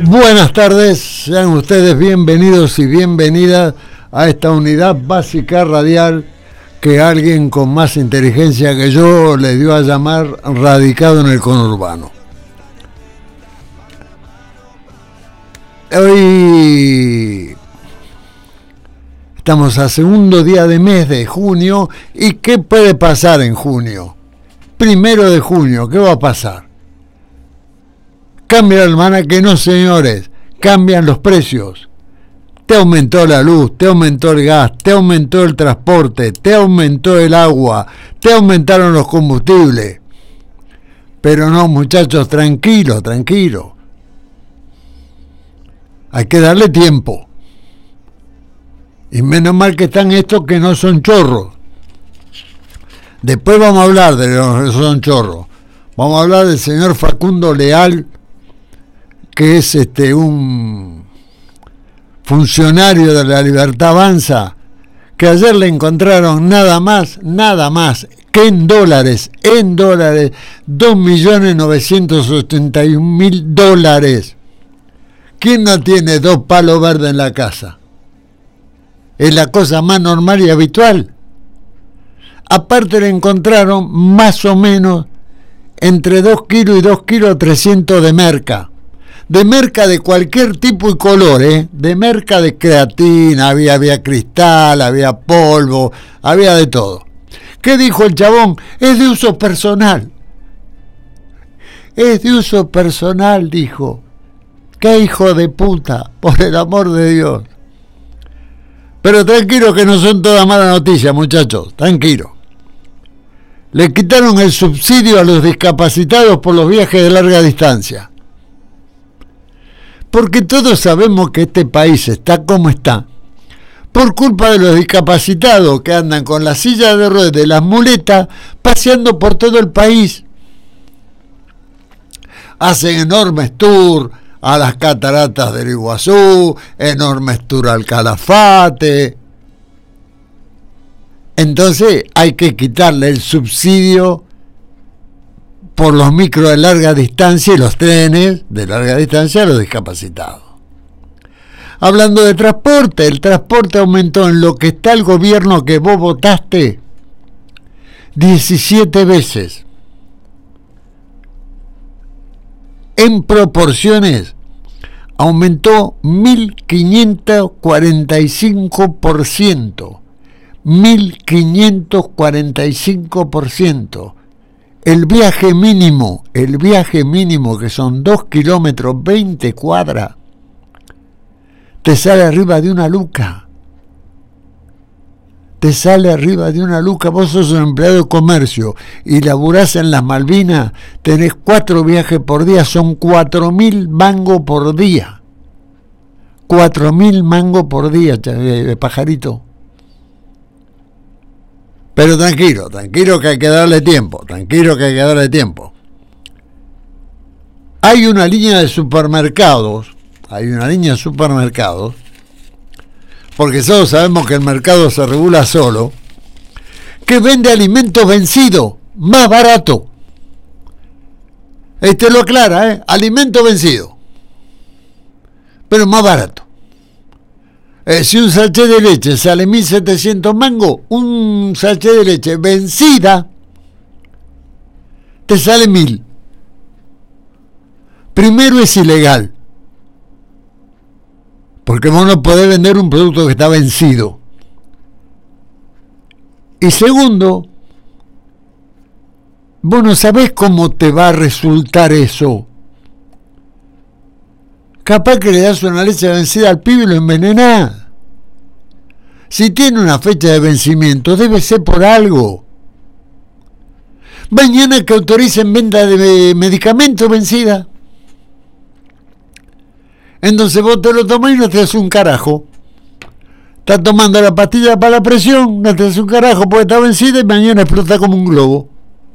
Buenas tardes, sean ustedes bienvenidos y bienvenidas a esta unidad básica radial que alguien con más inteligencia que yo le dio a llamar radicado en el conurbano. Hoy estamos a segundo día de mes de junio. ¿Y qué puede pasar en junio? 1 de junio, ¿qué va a pasar? Cambia el almanaque, no señores, cambian los precios. Te aumentó la luz, te aumentó el gas, te aumentó el transporte, te aumentó el agua, te aumentaron los combustibles. Pero no, muchachos, tranquilo. Hay que darle tiempo. Y menos mal que están estos que no son chorros. Después vamos a hablar de los que son chorros. Vamos a hablar del señor Facundo Leal, que es un funcionario de la Libertad Avanza, que ayer le encontraron nada más que en dólares, $2.981.000. ¿Quién no tiene 2 palos verdes en la casa? Es la cosa más normal y habitual. Aparte le encontraron más o menos entre 2 kilos y 2 kilos 300 de merca. De merca de cualquier tipo y color, de merca de creatina, había cristal, había polvo, había de todo. ¿Qué dijo el chabón? Es de uso personal. Es de uso personal, dijo. ¡Qué hijo de puta! Por el amor de Dios. Pero tranquilo que no son todas malas noticias, muchachos, tranquilo. Le quitaron el subsidio a los discapacitados por los viajes de larga distancia. Porque todos sabemos que este país está como está por culpa de los discapacitados que andan con la silla de ruedas y las muletas paseando por todo el país. Hacen enormes tours a las cataratas del Iguazú, enormes tours al Calafate. Entonces hay que quitarle el subsidio por los micros de larga distancia y los trenes de larga distancia a los discapacitados. Hablando de transporte, el transporte aumentó en lo que está el gobierno que vos votaste 17 veces. En proporciones aumentó 1.545%. 1.545%. El viaje mínimo, que son 2 kilómetros 20 cuadras, te sale arriba de una luca. Vos sos un empleado de comercio y laburás en las Malvinas, tenés 4 viajes por día, son 4.000 mangos por día. 4.000 mangos por día, pajarito. Pero tranquilo que hay que darle tiempo, Hay una línea de supermercados, porque todos sabemos que el mercado se regula solo, que vende alimentos vencidos, más barato. Lo aclara, alimento vencido, pero más barato. Si un sachet de leche sale 1.700 mangos, un sachet de leche vencida te sale 1.000. Primero es ilegal, porque vos no podés vender un producto que está vencido. Y segundo, vos no sabés cómo te va a resultar eso. Capaz que le das una leche vencida al pibe y lo envenenás. Si tiene una fecha de vencimiento, debe ser por algo. Mañana que autoricen venta de medicamentos vencida. Entonces vos te lo tomás y no te haces un carajo. Estás tomando la pastilla para la presión, no te haces un carajo porque está vencida y mañana explota como un globo.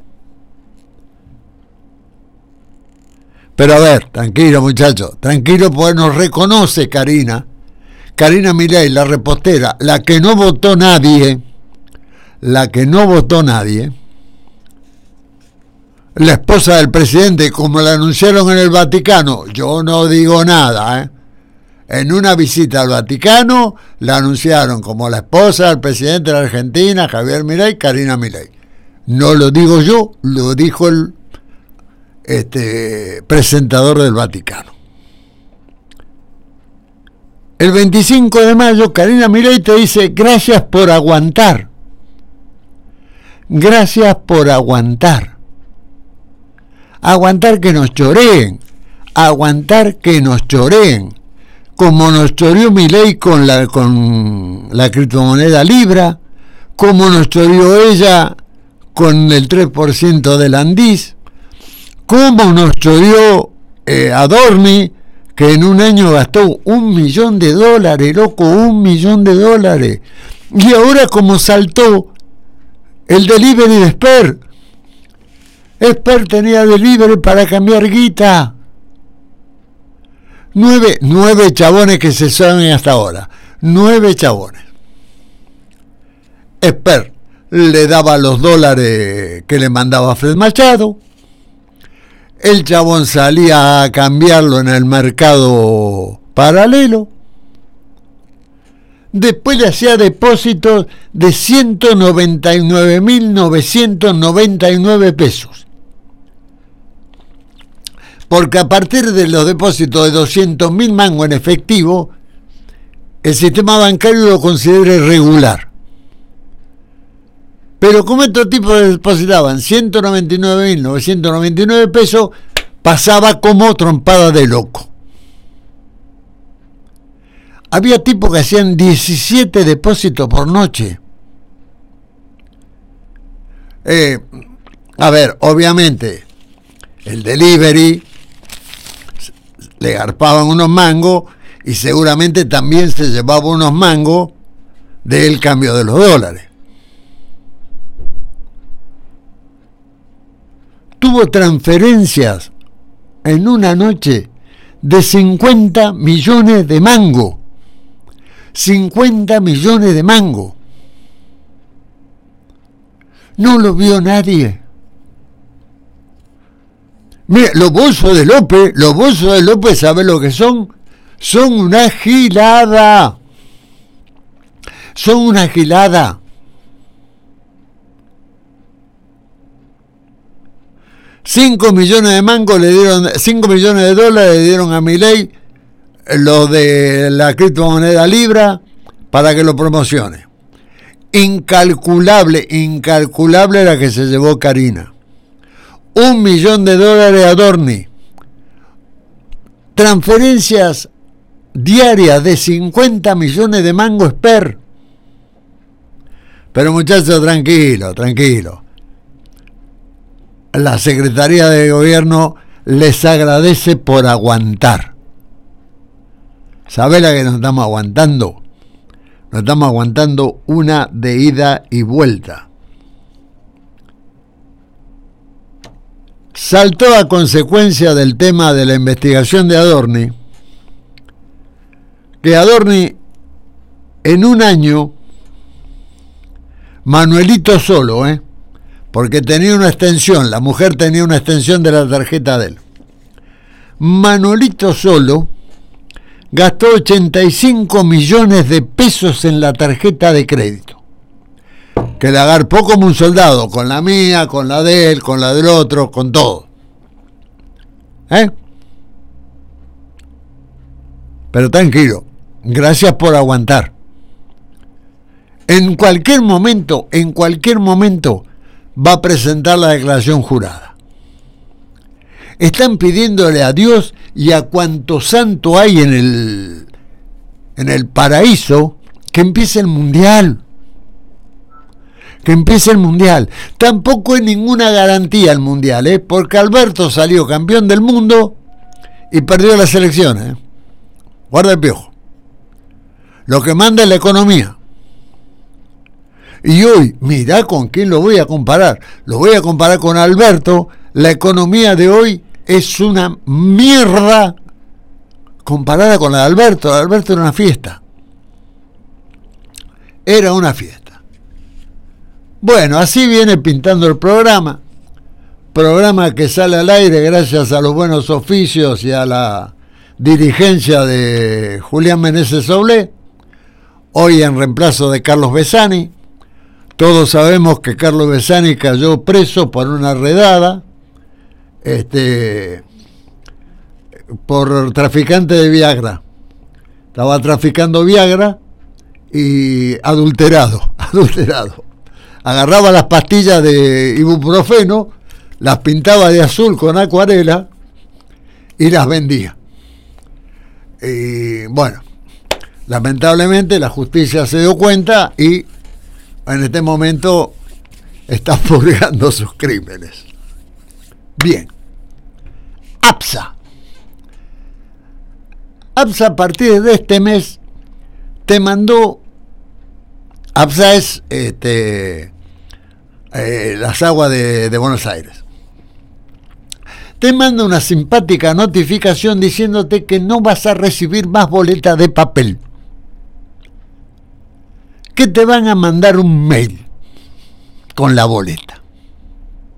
Pero a ver, tranquilo muchachos, tranquilo porque nos reconoce Karina Milei, la repostera, la que no votó nadie, la esposa del presidente, como la anunciaron en el Vaticano, yo no digo nada, en una visita al Vaticano la anunciaron como la esposa del presidente de la Argentina, Javier Milei, Karina Milei. No lo digo yo, lo dijo el presentador del Vaticano. El 25 de mayo, Karina Milei te dice: gracias por aguantar. Gracias por aguantar. Aguantar que nos choreen. Aguantar que nos choreen. Como nos choreó Milei con la criptomoneda Libra, como nos choreó ella con el 3% del Andis, como nos choreó Adorni, que en un año gastó $1 millón, loco, $1 millón. Y ahora como saltó el delivery de Esper. Esper tenía delivery para cambiar guita. 9 chabones que se saben hasta ahora. 9 chabones. Esper le daba los dólares que le mandaba Fred Machado. El chabón salía a cambiarlo en el mercado paralelo. Después le hacía depósitos de 199.999 pesos. Porque a partir de los depósitos de 200.000 mangos en efectivo, el sistema bancario lo considera irregular. Pero como estos tipos depositaban 199.999 pesos, pasaba como trompada de loco. Había tipos que hacían 17 depósitos por noche. A ver, obviamente, el delivery le garpaban unos mangos y seguramente también se llevaba unos mangos del cambio de los dólares. Tuvo transferencias en una noche de 50 millones de mangos. 50 millones de mangos. No lo vio nadie. Mira, los bolsos de López, ¿sabe lo que son? Son una gilada. Son una gilada. 5 millones de mangos le dieron, 5 millones de dólares le dieron a Milei, lo de la criptomoneda Libra, para que lo promocione. Incalculable la que se llevó Karina. $1 millón a Adorni. Transferencias diarias de 50 millones de mangos Esper. Pero muchachos, tranquilo. La Secretaría de Gobierno les agradece por aguantar. ¿Sabe la que nos estamos aguantando? Nos estamos aguantando una de ida y vuelta. Saltó a consecuencia del tema de la investigación de Adorni, que Adorni en un año, Manuelito solo, porque tenía una extensión, la mujer tenía una extensión de la tarjeta de él. Manuelito solo gastó 85 millones de pesos en la tarjeta de crédito, que la agarpó como un soldado, con la mía, con la de él, con la del otro, con todo. Pero tranquilo, gracias por aguantar. En cualquier momento va a presentar la declaración jurada. Están pidiéndole a Dios y a cuanto santo hay en el paraíso que empiece el mundial. Tampoco hay ninguna garantía el mundial, porque Alberto salió campeón del mundo y perdió las elecciones. Guarda el piojo. Lo que manda es la economía. Y hoy, mirá con quién lo voy a comparar. Lo voy a comparar con Alberto. La economía de hoy es una mierda comparada con la de Alberto. Alberto era una fiesta. Bueno, así viene pintando el programa. programa que sale al aire gracias a los buenos oficios y a la dirigencia de Julián Meneses Soblé, hoy en reemplazo de Carlos Besani. Todos sabemos que Carlos Besani cayó preso por una redada, por traficante de Viagra. Estaba traficando Viagra y adulterado. Agarraba las pastillas de ibuprofeno, las pintaba de azul con acuarela y las vendía. Y bueno, lamentablemente la justicia se dio cuenta y en este momento está purgando sus crímenes. Bien. APSA a partir de este mes te mandó, APSA es las aguas de Buenos Aires, te manda una simpática notificación diciéndote que no vas a recibir más boletas de papel, que te van a mandar un mail con la boleta.